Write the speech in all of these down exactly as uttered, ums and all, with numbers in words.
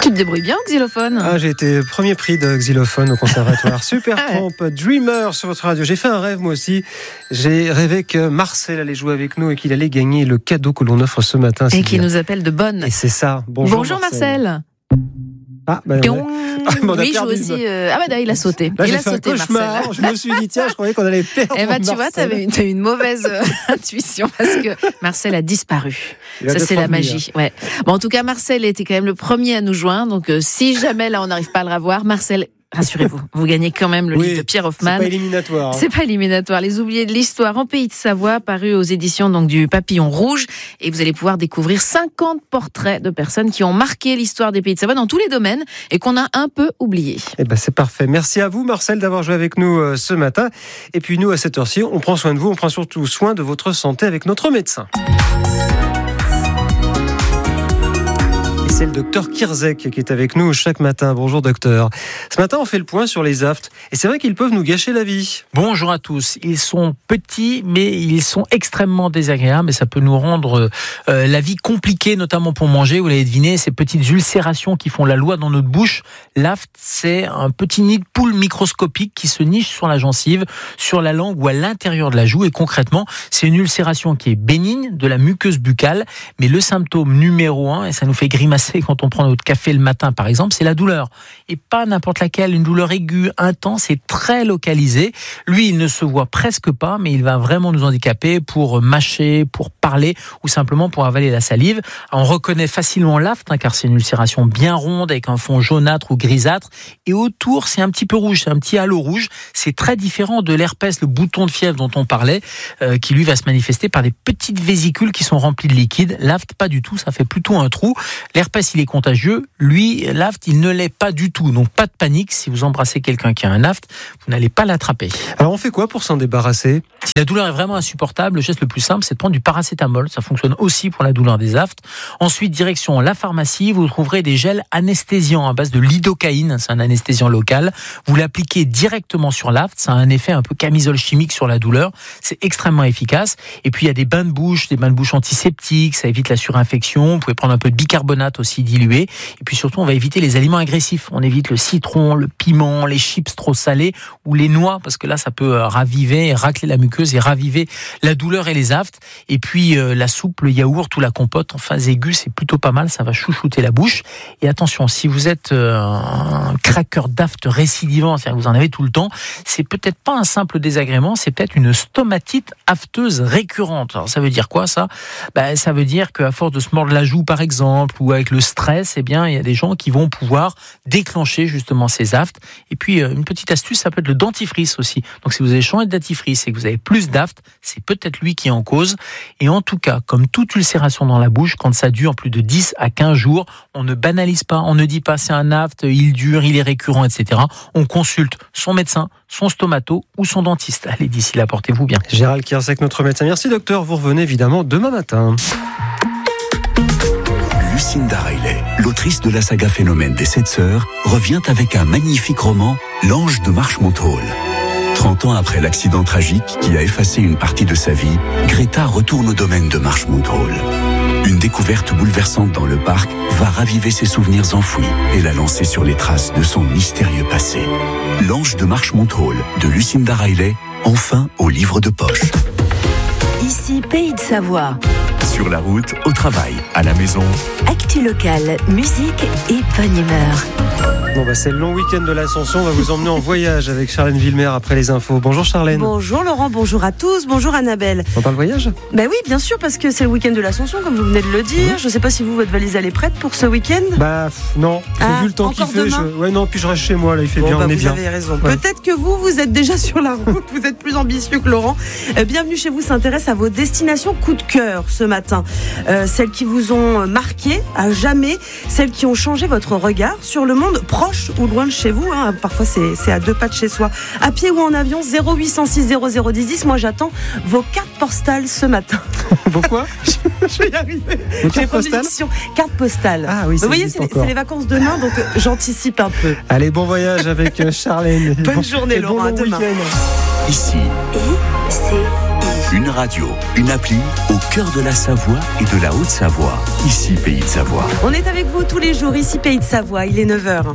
Tu te débrouilles bien, xylophone. Ah, j'ai été premier prix de xylophone au conservatoire. Super Trompe, Dreamer sur votre radio. J'ai fait un rêve moi aussi. J'ai rêvé que Marcel allait jouer avec nous et qu'il allait gagner le cadeau que l'on offre ce matin. Et qui nous appelle de Bonne. Et c'est ça. Bonjour, Bonjour Marcel. Marcel. Ah, ben ouais. Ah, oui, je aussi. Euh... Ah, bah, là, il a sauté. Là, il j'ai a fait sauté, un cauchemar. Marcel. Je me suis dit, tiens, je croyais qu'on allait perdre. Eh bah, tu Marcel. vois, tu avais une, une mauvaise euh, intuition parce que Marcel a disparu. A Ça, c'est la magie. Ouais. Bon, en tout cas, Marcel était quand même le premier à nous joindre. Donc, euh, si jamais là, on n'arrive pas à le revoir, Marcel, rassurez-vous, vous gagnez quand même le oui, livre de Pierre Hoffmann. C'est pas éliminatoire. Hein. C'est pas éliminatoire. Les oubliés de l'histoire en Pays de Savoie, paru aux éditions donc du Papillon Rouge. Et vous allez pouvoir découvrir cinquante portraits de personnes qui ont marqué l'histoire des Pays de Savoie dans tous les domaines et qu'on a un peu oublié. Eh ben, c'est parfait. Merci à vous, Marcel, d'avoir joué avec nous euh, ce matin. Et puis, nous, à cette heure-ci, on prend soin de vous. On prend surtout soin de votre santé avec notre médecin. C'est le docteur Kirzek qui est avec nous chaque matin. Bonjour docteur. Ce matin, on fait le point sur les aftes. Et c'est vrai qu'ils peuvent nous gâcher la vie. Bonjour à tous. Ils sont petits, mais ils sont extrêmement désagréables et ça peut nous rendre euh, la vie compliquée, notamment pour manger. Vous l'avez deviné, ces petites ulcérations qui font la loi dans notre bouche. L'aft, c'est un petit nid de poule microscopique qui se niche sur la gencive, sur la langue ou à l'intérieur de la joue. Et concrètement, c'est une ulcération qui est bénigne de la muqueuse buccale. Mais le symptôme numéro un, et ça nous fait grimacer quand on prend notre café le matin par exemple, c'est la douleur. Et pas n'importe laquelle, une douleur aiguë, intense et très localisée. Lui, il ne se voit presque pas, mais il va vraiment nous handicaper pour mâcher, pour parler ou simplement pour avaler la salive. On reconnaît facilement l'aft, hein, car c'est une ulcération bien ronde avec un fond jaunâtre ou grisâtre. Et autour, c'est un petit peu rouge, c'est un petit halo rouge. C'est très différent de l'herpès, le bouton de fièvre dont on parlait, euh, qui lui va se manifester par des petites vésicules qui sont remplies de liquide. L'aft, pas du tout, ça fait plutôt un trou. L'herpès, il est contagieux. Lui, l'aft, il ne l'est pas du tout. Donc, pas de panique. Si vous embrassez quelqu'un qui a un aft, vous n'allez pas l'attraper. Alors, on fait quoi pour s'en débarrasser ? Si la douleur est vraiment insupportable, le geste le plus simple, c'est de prendre du paracétamol. Ça fonctionne aussi pour la douleur des aftes. Ensuite, direction la pharmacie, vous trouverez des gels anesthésiants à base de lidocaïne. C'est un anesthésiant local. Vous l'appliquez directement sur l'aft. Ça a un effet un peu camisole chimique sur la douleur. C'est extrêmement efficace. Et puis, il y a des bains de bouche, des bains de bouche antiseptiques. Ça évite la surinfection. Vous pouvez prendre un peu de bicarbonate aussi dilué. Et puis surtout, on va éviter les aliments agressifs. On évite le citron, le piment, les chips trop salés ou les noix, parce que là, ça peut raviver et racler la muqueuse et raviver la douleur et les aftes. Et puis, euh, la soupe, le yaourt ou la compote en phase aiguë, c'est plutôt pas mal. Ça va chouchouter la bouche. Et attention, si vous êtes euh, un craqueur d'aft récidivant, c'est-à-dire que vous en avez tout le temps, c'est peut-être pas un simple désagrément, c'est peut-être une stomatite afteuse récurrente. Alors, ça veut dire quoi, ça ? Ben, ça veut dire qu'à force de se mordre la joue, par exemple, ou avec le stress, eh bien, il y a des gens qui vont pouvoir déclencher justement ces aftes. Et puis, une petite astuce, ça peut être le dentifrice aussi. Donc, si vous avez changé de dentifrice et que vous avez plus d'aftes, c'est peut-être lui qui est en cause. Et en tout cas, comme toute ulcération dans la bouche, quand ça dure plus de dix à quinze jours, on ne banalise pas, on ne dit pas c'est un aft, il dure, il est récurrent, et cetera. On consulte son médecin, son stomato ou son dentiste. Allez, d'ici là, portez-vous bien. Gérald Kirzek, notre médecin. Merci docteur, vous revenez évidemment demain matin. Lucinda Riley, l'autrice de la saga Phénomène des Sept Sœurs, revient avec un magnifique roman, L'Ange de Marchmont Hall. trente ans après l'accident tragique qui a effacé une partie de sa vie, Greta retourne au domaine de Marchmont Hall. Une découverte bouleversante dans le parc va raviver ses souvenirs enfouis et la lancer sur les traces de son mystérieux passé. L'Ange de Marchmont Hall de Lucinda Riley, enfin au livre de poche. Ici, Pays de Savoie. Sur la route, au travail, à la maison. Actu locale, musique et bonne humeur. Bon bah c'est le long week-end de l'Ascension. On va vous emmener en voyage avec Charlène Villemer après les infos. Bonjour Charlène. Bonjour Laurent, bonjour à tous, bonjour Annabelle. On parle voyage ? Ben oui, bien sûr, parce que c'est le week-end de l'Ascension, comme vous venez de le dire. Mmh. Je ne sais pas si vous, votre valise, elle est prête pour ce week-end ? Bah pff, non, j'ai ah, vu le temps qu'il fait. Je... Ouais non, puis je reste chez moi, là il fait bon, bien, bah, on est vous bien. Vous avez raison. Ouais. Peut-être que vous, vous êtes déjà sur la route, vous êtes plus ambitieux que Laurent. Euh, bienvenue chez vous s'intéresse à vos destinations coup de cœur ce matin. Euh, celles qui vous ont marqué à jamais, celles qui ont changé votre regard sur le monde proche ou loin de chez vous. Hein. Parfois c'est, c'est à deux pas de chez soi. À pied ou en avion, zéro huit cent six zéro zéro dix dix. Moi j'attends vos cartes postales ce matin. Pourquoi ? Je vais y arriver. Vos cartes postales ? Cartes postales. Ah oui, vous voyez, c'est, c'est les vacances demain, donc j'anticipe un peu. Allez, bon voyage avec Charlène. Bonne bon, journée Laurent, bon à demain. Ici. I, C, I. Une radio, une appli au cœur de la Savoie et de la Haute-Savoie. Ici, Pays de Savoie. On est avec vous tous les jours, ici Pays de Savoie, il est neuf heures.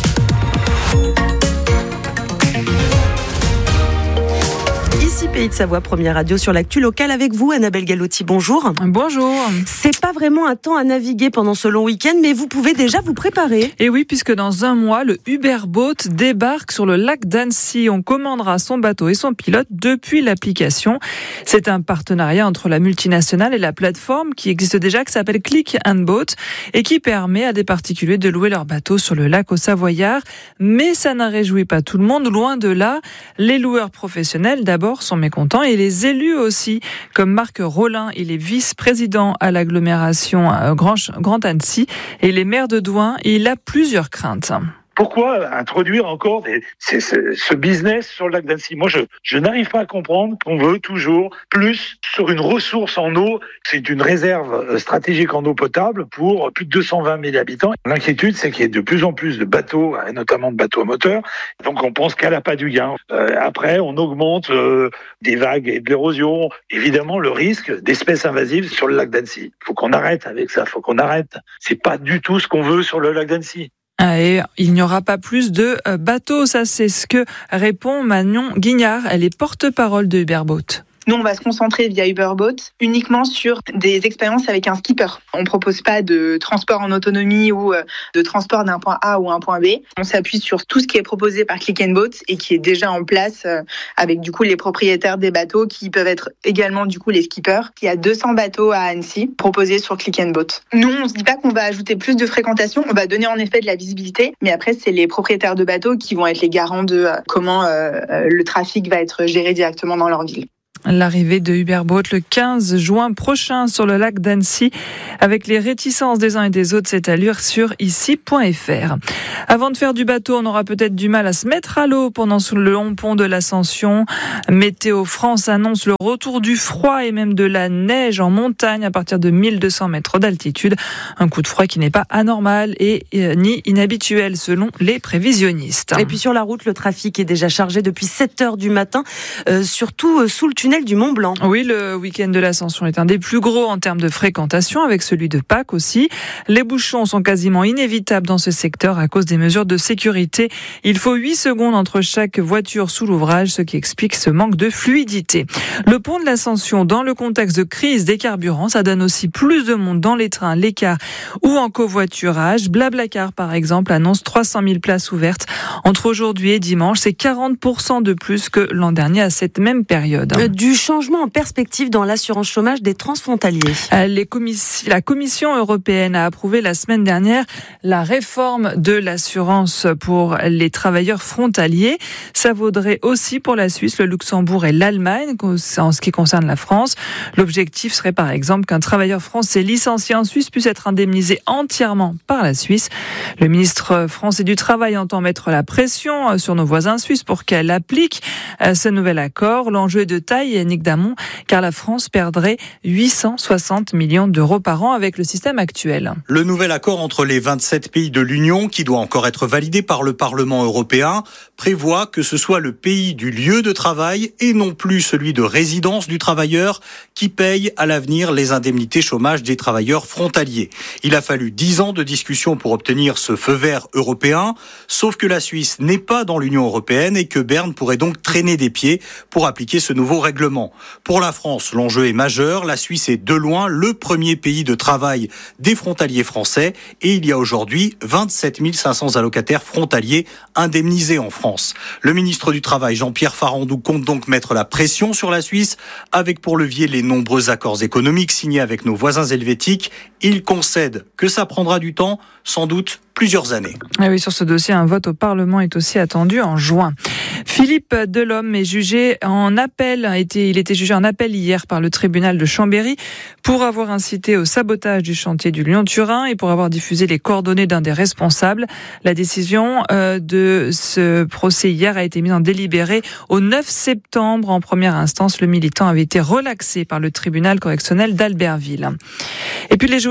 Ici Pays de Savoie, première radio sur l'actu locale avec vous, Annabelle Galotti, bonjour. Bonjour. C'est pas vraiment un temps à naviguer pendant ce long week-end, mais vous pouvez déjà vous préparer. Et oui, puisque dans un mois, le Uber Boat débarque sur le lac d'Annecy. On commandera son bateau et son pilote depuis l'application. C'est un partenariat entre la multinationale et la plateforme qui existe déjà, qui s'appelle Click and Boat et qui permet à des particuliers de louer leur bateau sur le lac au Savoyard. Mais ça n'a réjoui pas tout le monde, loin de là. Les loueurs professionnels, d'abord, sont mécontents et les élus aussi, comme Marc Rollin, il est vice-président à l'agglomération Grand, Grand Annecy et les maires de Douin, et il a plusieurs craintes. Pourquoi introduire encore des, ces, ce, ce business sur le lac d'Annecy ? Moi, je, je n'arrive pas à comprendre qu'on veut toujours plus sur une ressource en eau. C'est une réserve stratégique en eau potable pour plus de deux cent vingt mille habitants. L'inquiétude, c'est qu'il y ait de plus en plus de bateaux, et notamment de bateaux à moteur. Donc, on pense qu'à l'appât du gain. Euh, après, on augmente euh, des vagues et de l'érosion. Évidemment, le risque d'espèces invasives sur le lac d'Annecy. Il faut qu'on arrête avec ça. Il faut qu'on arrête. C'est pas du tout ce qu'on veut sur le lac d'Annecy. Et il n'y aura pas plus de bateaux, ça c'est ce que répond Manon Guignard, elle est porte-parole de Uber Boat. Nous, on va se concentrer via Uber Boat uniquement sur des expériences avec un skipper. On ne propose pas de transport en autonomie ou de transport d'un point A ou un point B. On s'appuie sur tout ce qui est proposé par Click and Boat et qui est déjà en place avec du coup les propriétaires des bateaux qui peuvent être également du coup les skippers. Il y a deux cents bateaux à Annecy proposés sur Click and Boat. Nous, on se dit pas qu'on va ajouter plus de fréquentation, on va donner en effet de la visibilité, mais après c'est les propriétaires de bateaux qui vont être les garants de comment euh, le trafic va être géré directement dans leur ville. L'arrivée de Uber Boat le quinze juin prochain sur le lac d'Annecy. Avec les réticences des uns et des autres, c'est à lire sur ici point f r. Avant de faire du bateau, on aura peut-être du mal à se mettre à l'eau pendant le long pont de l'Ascension. Météo France annonce le retour du froid et même de la neige en montagne à partir de mille deux cents mètres d'altitude. Un coup de froid qui n'est pas anormal et euh, ni inhabituel selon les prévisionnistes. Et puis sur la route, le trafic est déjà chargé depuis sept heures du matin, euh, surtout euh, sous le tunnel du Mont Blanc. Oui, le week-end de l'Ascension est un des plus gros en termes de fréquentation, avec celui de Pâques aussi. Les bouchons sont quasiment inévitables dans ce secteur à cause des mesures de sécurité. Il faut huit secondes entre chaque voiture sous l'ouvrage, ce qui explique ce manque de fluidité. Le pont de l'Ascension, dans le contexte de crise des carburants, ça donne aussi plus de monde dans les trains, les cars ou en covoiturage. Blablacar, par exemple, annonce trois cent mille places ouvertes entre aujourd'hui et dimanche. C'est quarante pour cent de plus que l'an dernier à cette même période. Du changement en perspective dans l'assurance chômage des transfrontaliers. Les commis- la Commission européenne a approuvé la semaine dernière la réforme de l'assurance pour les travailleurs frontaliers. Ça vaudrait aussi pour la Suisse, le Luxembourg et l'Allemagne en ce qui concerne la France. L'objectif serait par exemple qu'un travailleur français licencié en Suisse puisse être indemnisé entièrement par la Suisse. Le ministre français du Travail entend mettre la pression sur nos voisins suisses pour qu'elle applique ce nouvel accord. L'enjeu est de taille, Yannick Damon, car la France perdrait huit cent soixante millions d'euros par an avec le système actuel. Le nouvel accord entre les vingt-sept pays de l'Union, qui doit encore être validé par le Parlement européen, prévoit que ce soit le pays du lieu de travail et non plus celui de résidence du travailleur qui paye à l'avenir les indemnités chômage des travailleurs frontaliers. Il a fallu dix ans de discussion pour obtenir ce feu vert européen, sauf que la Suisse n'est pas dans l'Union européenne et que Berne pourrait donc traîner des pieds pour appliquer ce nouveau règlement. Pour la France, l'enjeu est majeur. La Suisse est de loin le premier pays de travail des frontaliers français et il y a aujourd'hui vingt-sept mille cinq cents allocataires frontaliers indemnisés en France. Le ministre du Travail, Jean-Pierre Farandou, compte donc mettre la pression sur la Suisse avec pour levier les nombreux accords économiques signés avec nos voisins helvétiques. Il concède que ça prendra du temps, sans doute plusieurs années. Et oui, sur ce dossier, un vote au Parlement est aussi attendu en juin. Philippe Delhomme est jugé en appel, a été, il était jugé en appel hier par le tribunal de Chambéry pour avoir incité au sabotage du chantier du Lyon-Turin et pour avoir diffusé les coordonnées d'un des responsables. La décision euh, de ce procès hier a été mise en délibéré au neuf septembre. En première instance, le militant avait été relaxé par le tribunal correctionnel d'Albertville. Et puis les joueurs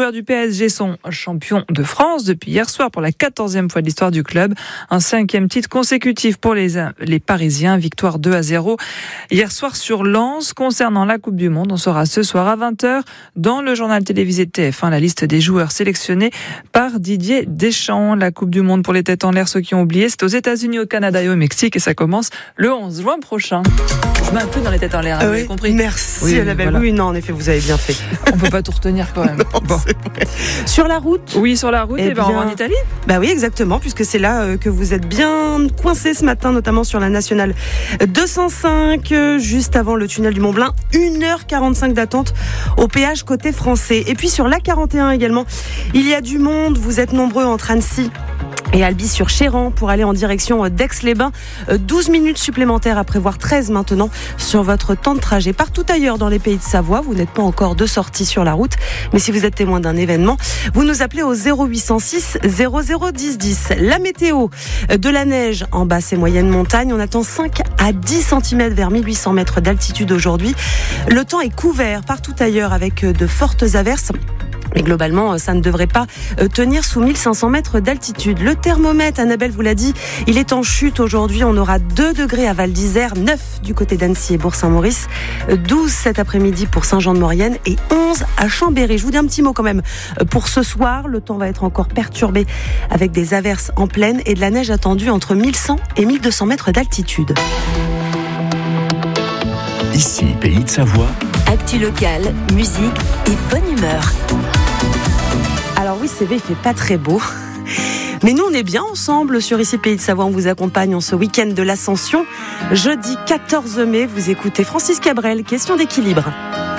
joueurs du P S G sont champions de France depuis hier soir pour la quatorzième fois de l'histoire du club. Un cinquième titre consécutif pour les, les Parisiens. Victoire deux à zéro hier soir sur Lens. Concernant la Coupe du Monde, on saura ce soir à vingt heures dans le journal télévisé de T F un la liste des joueurs sélectionnés par Didier Deschamps. La Coupe du Monde pour les têtes en l'air, ceux qui ont oublié, c'est aux États-Unis, au Canada et au Mexique et ça commence le onze juin prochain. Je mets un peu dans les têtes en l'air, ah vous oui, avez compris. Merci oui, Annabelle. voilà. Oui, non, en effet, vous avez bien fait. On peut pas tout retenir quand même. Non, bon. Sur la route. Oui, sur la route, eh et ben bien, on va en Italie. Bah oui, exactement, puisque c'est là euh, que vous êtes bien coincé ce matin, notamment sur la nationale deux cent cinq, euh, juste avant le tunnel du Mont-Blanc. une heure quarante-cinq d'attente au péage côté français. Et puis sur l'A quarante et un également, il y a du monde. Vous êtes nombreux entre Annecy et Albi-sur-Chéran pour aller en direction d'Aix-les-Bains. douze minutes supplémentaires à prévoir, treize maintenant sur votre temps de trajet. Partout ailleurs dans les pays de Savoie, vous n'êtes pas encore de sortie sur la route, mais si vous êtes témoin d'un événement, vous nous appelez au zéro huit cent six zéro zéro dix dix. La météo, de la neige en basse et moyenne montagne. On attend cinq à dix centimètres vers mille huit cents mètres d'altitude aujourd'hui. Le temps est couvert partout ailleurs avec de fortes averses. Mais globalement, ça ne devrait pas tenir sous mille cinq cents mètres d'altitude. Le thermomètre, Annabelle vous l'a dit, il est en chute aujourd'hui. On aura deux degrés à Val d'Isère, neuf du côté d'Annecy et Bourg-Saint-Maurice, douze cet après-midi pour Saint-Jean-de-Maurienne et onze à Chambéry. Je vous dis un petit mot quand même pour ce soir. Le temps va être encore perturbé avec des averses en plaine et de la neige attendue entre mille cent et mille deux cents mètres d'altitude. Ici, Pays de Savoie. Actu locale, musique et bonne humeur. Alors oui, c'est vrai, il fait pas très beau. Mais nous, on est bien ensemble sur Ici Pays de Savoie. On vous accompagne en ce week-end de l'Ascension. Jeudi quatorze mai, vous écoutez Francis Cabrel, question d'équilibre.